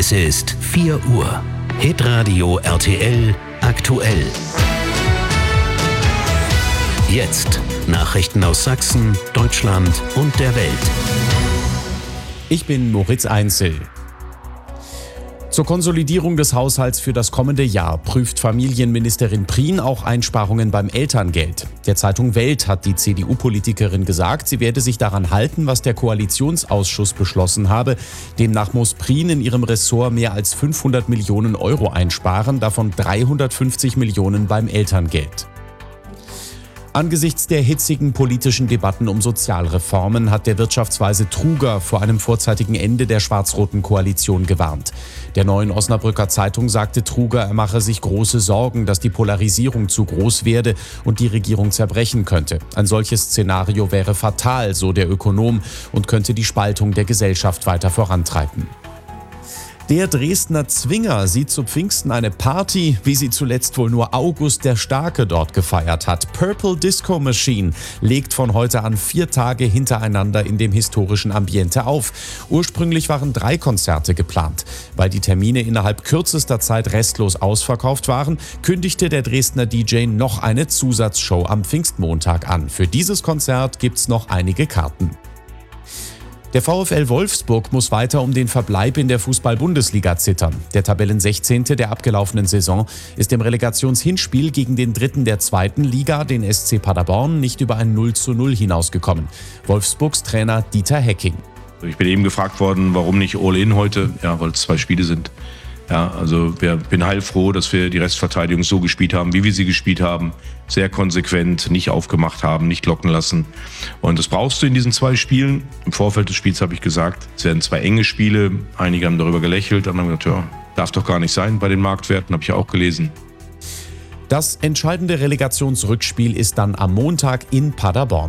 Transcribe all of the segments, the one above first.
Es ist 4 Uhr. Hitradio RTL aktuell. Jetzt Nachrichten aus Sachsen, Deutschland und der Welt. Ich bin Moritz Einzel. Zur Konsolidierung des Haushalts für das kommende Jahr prüft Familienministerin Prien auch Einsparungen beim Elterngeld. Der Zeitung Welt hat die CDU-Politikerin gesagt, sie werde sich daran halten, was der Koalitionsausschuss beschlossen habe. Demnach muss Prien in ihrem Ressort mehr als 500 Millionen Euro einsparen, davon 350 Millionen beim Elterngeld. Angesichts der hitzigen politischen Debatten um Sozialreformen hat der Wirtschaftsweise Truger vor einem vorzeitigen Ende der schwarz-roten Koalition gewarnt. Der Neuen Osnabrücker Zeitung sagte Truger, er mache sich große Sorgen, dass die Polarisierung zu groß werde und die Regierung zerbrechen könnte. Ein solches Szenario wäre fatal, so der Ökonom, und könnte die Spaltung der Gesellschaft weiter vorantreiben. Der Dresdner Zwinger sieht zu Pfingsten eine Party, wie sie zuletzt wohl nur August der Starke dort gefeiert hat. Purple Disco Machine legt von heute an 4 Tage hintereinander in dem historischen Ambiente auf. Ursprünglich waren 3 Konzerte geplant. Weil die Termine innerhalb kürzester Zeit restlos ausverkauft waren, kündigte der Dresdner DJ noch eine Zusatzshow am Pfingstmontag an. Für dieses Konzert gibt's noch einige Karten. Der VfL Wolfsburg muss weiter um den Verbleib in der Fußball-Bundesliga zittern. Der Tabellen 16. der abgelaufenen Saison ist im Relegationshinspiel gegen den 3. der 2. Liga, den SC Paderborn, nicht über ein 0:0 hinausgekommen. Wolfsburgs Trainer Dieter Hecking. Ich bin eben gefragt worden, warum nicht All-In heute? Ja, weil es 2 Spiele sind. Ja, also bin heilfroh, dass wir die Restverteidigung so gespielt haben, wie wir sie gespielt haben. Sehr konsequent, nicht aufgemacht haben, nicht locken lassen. Und das brauchst du in diesen 2 Spielen. Im Vorfeld des Spiels habe ich gesagt, es werden 2 enge Spiele. Einige haben darüber gelächelt, andere haben gesagt, ja, darf doch gar nicht sein bei den Marktwerten, habe ich ja auch gelesen. Das entscheidende Relegationsrückspiel ist dann am Montag in Paderborn.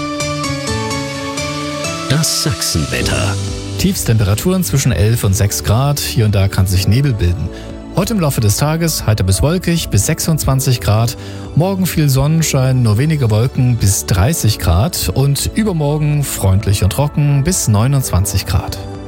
Das Sachsenwetter. Tiefstemperaturen zwischen 11 und 6 Grad, hier und da kann sich Nebel bilden. Heute im Laufe des Tages heiter bis wolkig bis 26 Grad, morgen viel Sonnenschein, nur wenige Wolken bis 30 Grad und übermorgen freundlich und trocken bis 29 Grad.